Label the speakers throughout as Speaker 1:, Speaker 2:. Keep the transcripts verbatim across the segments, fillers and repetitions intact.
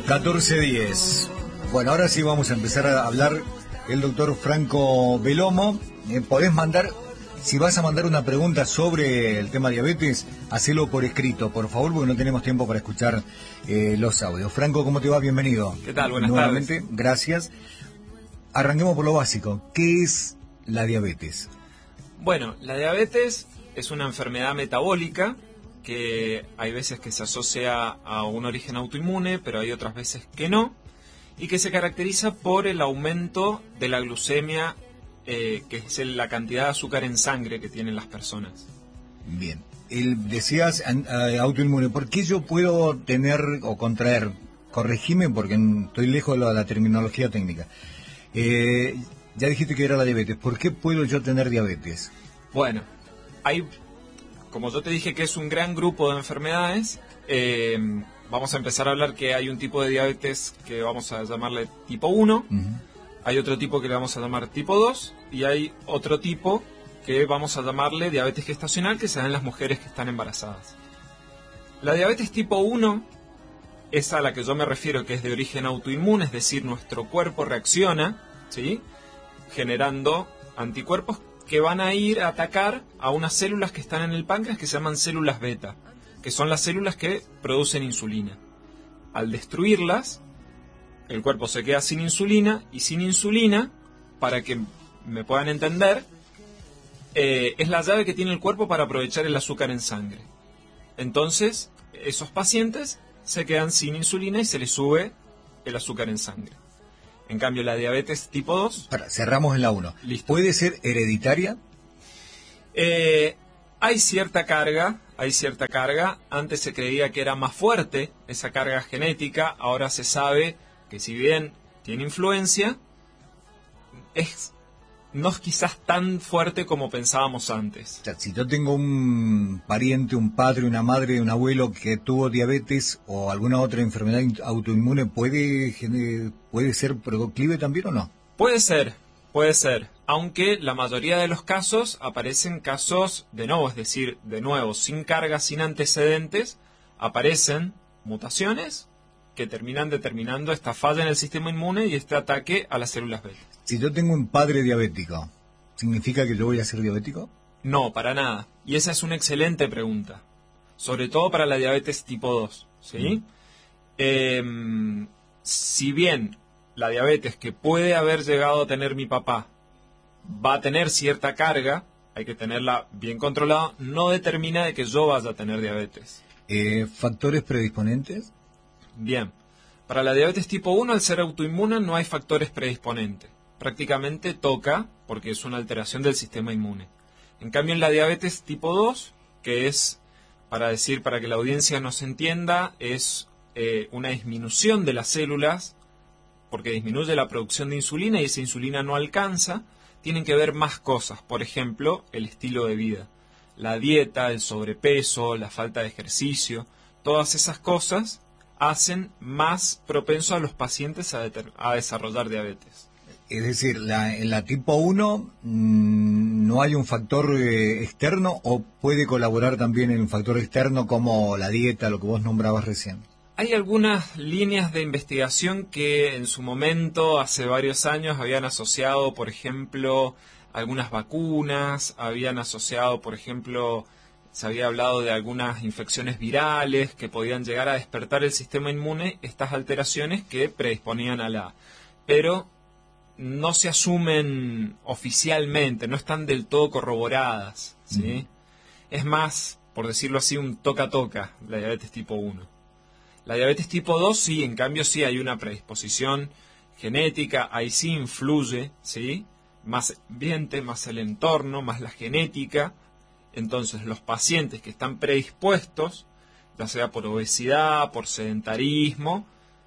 Speaker 1: catorce diez. Bueno, ahora sí vamos a empezar a hablar el doctor Franco Belomo. Eh, podés mandar, si vas a mandar una pregunta sobre el tema diabetes, hacelo por escrito, por favor, porque no tenemos tiempo para escuchar eh, los audios. Franco, ¿cómo te va? Bienvenido.
Speaker 2: ¿Qué tal? Buenas
Speaker 1: Nuevamente,
Speaker 2: tardes.
Speaker 1: Gracias. Arranquemos por lo básico. ¿Qué es la diabetes?
Speaker 2: Bueno, la diabetes es una enfermedad metabólica que hay veces que se asocia a un origen autoinmune, pero hay otras veces que no, y que se caracteriza por el aumento de la glucemia, eh, que es la cantidad de azúcar en sangre que tienen las personas.
Speaker 1: Bien. El, decías uh, autoinmune. ¿Por qué yo puedo tener o contraer? Corregime porque estoy lejos de la, la terminología técnica. Eh, ya dijiste que era la diabetes. ¿Por qué puedo yo tener diabetes?
Speaker 2: Bueno, hay... Como yo te dije que es un gran grupo de enfermedades, eh, vamos a empezar a hablar que hay un tipo de diabetes que vamos a llamarle tipo uno, uh-huh. Hay otro tipo que le vamos a llamar tipo dos, y hay otro tipo que vamos a llamarle diabetes gestacional, que se da en las mujeres que están embarazadas. La diabetes tipo uno es a la que yo me refiero, que es de origen autoinmune, es decir, nuestro cuerpo reacciona, ¿sí?, generando anticuerpos que van a ir a atacar a unas células que están en el páncreas que se llaman células beta, que son las células que producen insulina. Al destruirlas, el cuerpo se queda sin insulina, y sin insulina, para que me puedan entender, eh, es la llave que tiene el cuerpo para aprovechar el azúcar en sangre. Entonces, esos pacientes se quedan sin insulina y se les sube el azúcar en sangre. En cambio, la diabetes tipo dos...
Speaker 1: Para, cerramos en la uno.
Speaker 2: Listo.
Speaker 1: ¿Puede ser hereditaria?
Speaker 2: Eh, hay cierta carga, hay cierta carga. Antes se creía que era más fuerte esa carga genética. Ahora se sabe que si bien tiene influencia, es no es quizás tan fuerte como pensábamos antes.
Speaker 1: O sea, si yo tengo un pariente, un padre, una madre, un abuelo que tuvo diabetes o alguna otra enfermedad autoinmune, ¿puede, puede ser proclive también o no?
Speaker 2: Puede ser, puede ser. Aunque la mayoría de los casos aparecen casos de nuevo, es decir, de nuevo, sin carga, sin antecedentes, aparecen mutaciones que terminan determinando esta falla en el sistema inmune y este ataque a las células beta.
Speaker 1: Si yo tengo un padre diabético, ¿significa que yo voy a ser diabético?
Speaker 2: No, para nada. Y esa es una excelente pregunta. Sobre todo para la diabetes tipo dos, ¿sí? Mm. Eh, si bien la diabetes que puede haber llegado a tener mi papá va a tener cierta carga, hay que tenerla bien controlada, no determina de que yo vaya a tener diabetes.
Speaker 1: Eh, ¿Factores predisponentes?
Speaker 2: Bien. Para la diabetes tipo uno, al ser autoinmune, no hay factores predisponentes. Prácticamente toca porque es una alteración del sistema inmune. En cambio, en la diabetes tipo dos, que es, para decir, para que la audiencia nos entienda, es eh, una disminución de las células, porque disminuye la producción de insulina y esa insulina no alcanza, tienen que ver más cosas. Por ejemplo, el estilo de vida, la dieta, el sobrepeso, la falta de ejercicio, todas esas cosas hacen más propenso a los pacientes a, a desarrollar diabetes.
Speaker 1: Es decir, la, en la tipo uno mmm, no hay un factor eh, externo, o puede colaborar también en un factor externo como la dieta, lo que vos nombrabas recién.
Speaker 2: Hay algunas líneas de investigación que en su momento, hace varios años, habían asociado, por ejemplo, algunas vacunas, habían asociado, por ejemplo, se había hablado de algunas infecciones virales que podían llegar a despertar el sistema inmune, estas alteraciones que predisponían a la... Pero no se asumen oficialmente, no están del todo corroboradas, ¿sí? Mm. Es más, por decirlo así, un toca-toca, la diabetes tipo uno. La diabetes tipo dos, sí, en cambio, sí hay una predisposición genética, ahí sí influye, ¿sí? Más el ambiente, más el entorno, más la genética. Entonces, los pacientes que están predispuestos, ya sea por obesidad, por sedentarismo,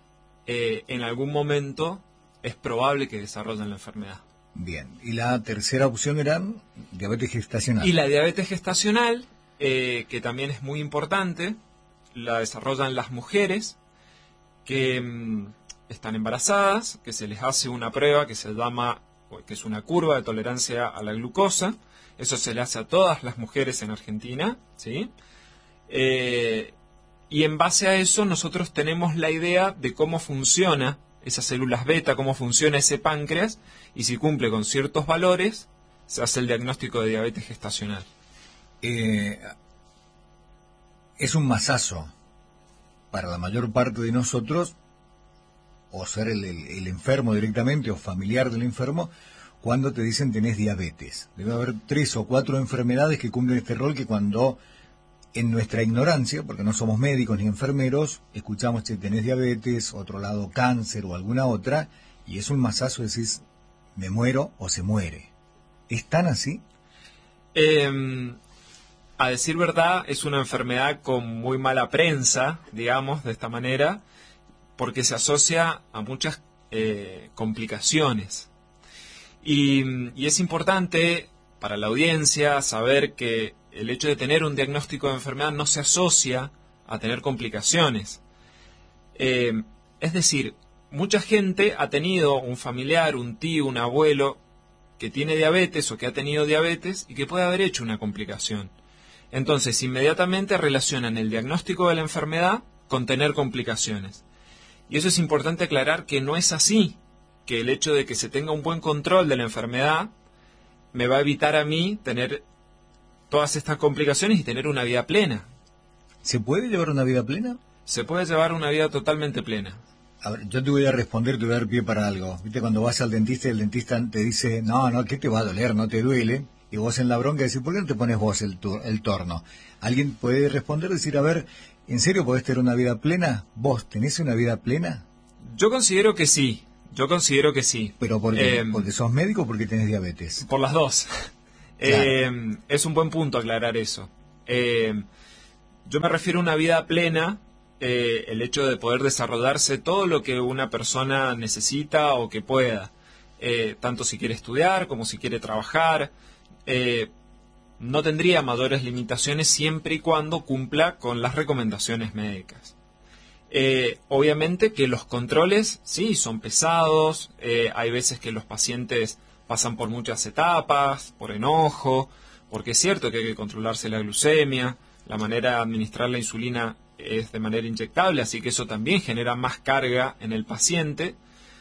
Speaker 2: eh, en algún momento es probable que desarrollen la enfermedad.
Speaker 1: Bien, y la tercera opción era diabetes gestacional.
Speaker 2: Y la diabetes gestacional, eh, que también es muy importante, la desarrollan las mujeres que mmm, están embarazadas, que se les hace una prueba que se llama, que es una curva de tolerancia a la glucosa. Eso se le hace a todas las mujeres en Argentina, ¿sí? Eh, y en base a eso nosotros tenemos la idea de cómo funciona esas células beta, cómo funciona ese páncreas, y si cumple con ciertos valores, se hace el diagnóstico de diabetes gestacional.
Speaker 1: Eh, es un masazo para la mayor parte de nosotros, o ser el, el, el enfermo directamente, o familiar del enfermo, cuando te dicen tenés diabetes. Debe haber tres o cuatro enfermedades que cumplen este rol, que cuando, en nuestra ignorancia, porque no somos médicos ni enfermeros, escuchamos que tenés diabetes, otro lado cáncer o alguna otra, y es un masazo, decís, me muero o se muere. ¿Es tan así?
Speaker 2: Eh, a decir verdad, es una enfermedad con muy mala prensa, digamos, de esta manera, porque se asocia a muchas eh, complicaciones. Y, y es importante para la audiencia saber que el hecho de tener un diagnóstico de enfermedad no se asocia a tener complicaciones. Eh, es decir, mucha gente ha tenido un familiar, un tío, un abuelo que tiene diabetes o que ha tenido diabetes y que puede haber hecho una complicación. Entonces, inmediatamente relacionan el diagnóstico de la enfermedad con tener complicaciones. Y eso es importante aclarar que no es así, que el hecho de que se tenga un buen control de la enfermedad me va a evitar a mí tener todas estas complicaciones y tener una vida plena.
Speaker 1: ¿Se puede llevar una vida plena?
Speaker 2: Se puede llevar una vida totalmente plena.
Speaker 1: A ver, yo te voy a responder, te voy a dar pie para algo. ¿Viste cuando vas al dentista y el dentista te dice, no, no, ¿qué te va a doler? No te duele. Y vos en la bronca decís, ¿por qué no te pones vos el, tu, el torno? Alguien puede responder, decir, a ver, ¿en serio podés tener una vida plena? ¿Vos tenés una vida plena?
Speaker 2: Yo considero que sí, yo considero que sí.
Speaker 1: ¿Pero por qué?
Speaker 2: Eh,
Speaker 1: ¿Porque sos médico o porque tenés diabetes?
Speaker 2: Por las dos.
Speaker 1: Claro.
Speaker 2: Eh, es un buen punto aclarar eso. Eh, yo me refiero a una vida plena, eh, el hecho de poder desarrollarse todo lo que una persona necesita o que pueda, eh, tanto si quiere estudiar como si quiere trabajar. Eh, no tendría mayores limitaciones siempre y cuando cumpla con las recomendaciones médicas. Eh, obviamente que los controles sí son pesados, eh, hay veces que los pacientes pasan por muchas etapas, por enojo, porque es cierto que hay que controlarse la glucemia, la manera de administrar la insulina es de manera inyectable, así que eso también genera más carga en el paciente,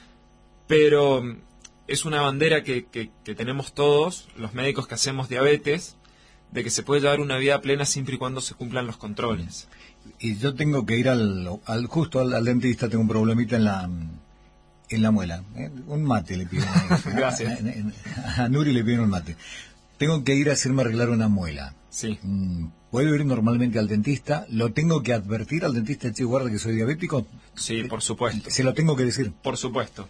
Speaker 2: pero es una bandera que, que, que tenemos todos, los médicos que hacemos diabetes, de que se puede llevar una vida plena siempre y cuando se cumplan los controles.
Speaker 1: Y yo tengo que ir al, al justo al, al dentista, tengo un problemita en la en la muela, ¿eh? Un mate le pido.
Speaker 2: Gracias.
Speaker 1: A, a, a Nuri le piden un mate. Tengo que ir a hacerme arreglar una muela.
Speaker 2: Sí.
Speaker 1: ¿Puedo ir normalmente al dentista? ¿Lo tengo que advertir al dentista, che, guarda que soy diabético?
Speaker 2: Sí, por supuesto.
Speaker 1: ¿Se lo tengo que decir?
Speaker 2: Por supuesto.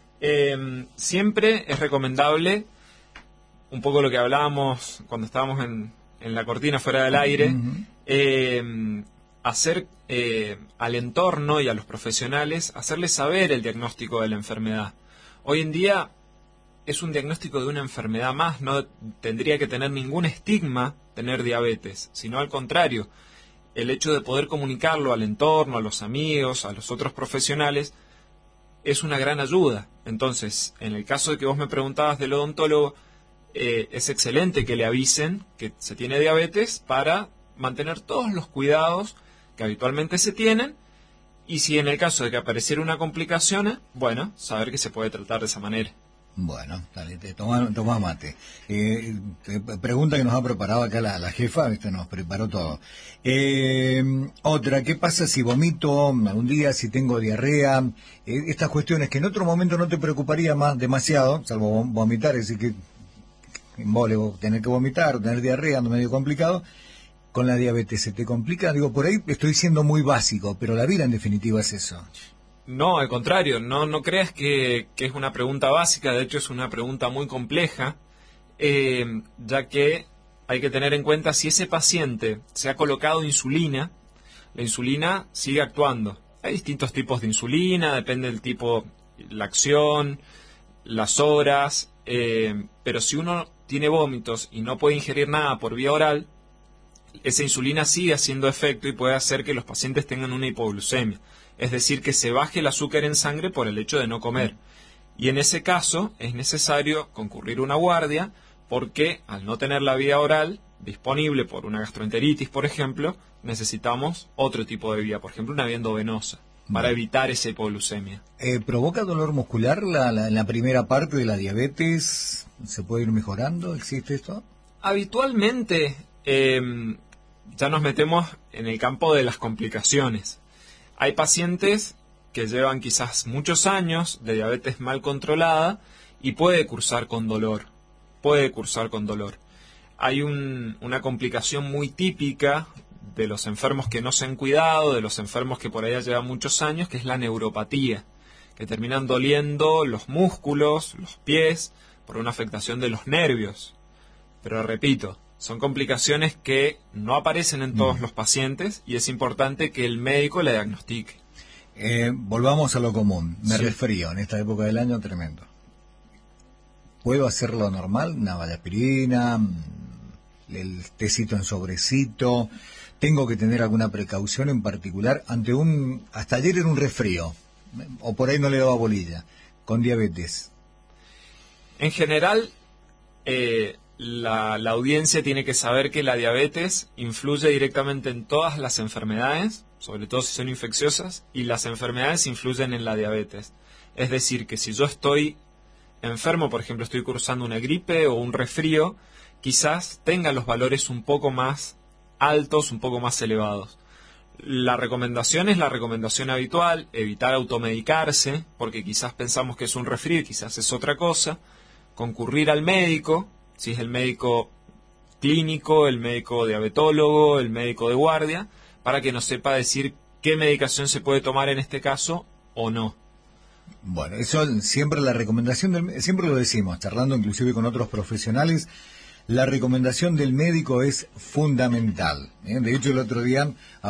Speaker 2: Eh, siempre es recomendable, un poco lo que hablábamos cuando estábamos en, en la cortina fuera del aire, uh-huh. eh, hacer eh, al entorno y a los profesionales, hacerles saber el diagnóstico de la enfermedad. Hoy en día es un diagnóstico de una enfermedad más, no tendría que tener ningún estigma tener diabetes, sino al contrario, el hecho de poder comunicarlo al entorno, a los amigos, a los otros profesionales, es una gran ayuda. Entonces, en el caso de que vos me preguntabas del odontólogo, eh, es excelente que le avisen que se tiene diabetes para mantener todos los cuidados que habitualmente se tienen, y si en el caso de que apareciera una complicación, bueno, saber que se puede tratar de esa manera.
Speaker 1: Bueno, dale, te toma, toma mate. Eh, pregunta que nos ha preparado acá la, la jefa, ¿viste? Nos preparó todo. Eh, otra, ¿qué pasa si vomito un día, si tengo diarrea? Eh, estas cuestiones que en otro momento no te preocuparía más demasiado, salvo vomitar, es decir que embole tener que vomitar, tener diarrea, no medio complicado. Con la diabetes, ¿se te complica? Digo, por ahí estoy siendo muy básico, pero la vida en definitiva es eso.
Speaker 2: No, al contrario, no, no creas que, que es una pregunta básica, de hecho es una pregunta muy compleja, eh, ya que hay que tener en cuenta si ese paciente se ha colocado insulina, la insulina sigue actuando. Hay distintos tipos de insulina, depende del tipo, la acción, las horas, eh, pero si uno tiene vómitos y no puede ingerir nada por vía oral, esa insulina sigue haciendo efecto y puede hacer que los pacientes tengan una hipoglucemia. Es decir, que se baje el azúcar en sangre por el hecho de no comer. Y en ese caso es necesario concurrir a una guardia porque al no tener la vía oral disponible por una gastroenteritis, por ejemplo, necesitamos otro tipo de vía, por ejemplo, una vía endovenosa, para evitar esa hipoglucemia.
Speaker 1: Eh, ¿Provoca dolor muscular la, la, la primera parte de la diabetes? ¿Se puede ir mejorando? ¿Existe esto?
Speaker 2: Habitualmente eh, ya nos metemos en el campo de las complicaciones. Hay pacientes que llevan quizás muchos años de diabetes mal controlada y puede cursar con dolor, puede cursar con dolor. Hay un, una complicación muy típica de los enfermos que no se han cuidado, de los enfermos que por allá llevan muchos años, que es la neuropatía, que terminan doliendo los músculos, los pies, por una afectación de los nervios. Pero repito, son complicaciones que no aparecen en todos los pacientes y es importante que el médico la diagnostique.
Speaker 1: Eh, volvamos a lo común. Me
Speaker 2: Sí.
Speaker 1: resfrío en esta época del año, tremendo. ¿Puedo hacerlo normal? Una valaspirina, el tecito en sobrecito. ¿Tengo que tener alguna precaución en particular ante un... Hasta ayer era un resfrío, o por ahí no le daba bolilla, con diabetes?
Speaker 2: En general, eh, la, la audiencia tiene que saber que la diabetes influye directamente en todas las enfermedades, sobre todo si son infecciosas, y las enfermedades influyen en la diabetes. Es decir, que si yo estoy enfermo, por ejemplo, estoy cursando una gripe o un resfrío, quizás tenga los valores un poco más altos, un poco más elevados. La recomendación es la recomendación habitual, evitar automedicarse, porque quizás pensamos que es un resfrío y quizás es otra cosa, concurrir al médico, si es el médico clínico, el médico diabetólogo, el médico de guardia, para que nos sepa decir qué medicación se puede tomar en este caso o no.
Speaker 1: Bueno, eso siempre la recomendación, del, siempre lo decimos, charlando inclusive con otros profesionales, la recomendación del médico es fundamental, ¿eh? De hecho, el otro día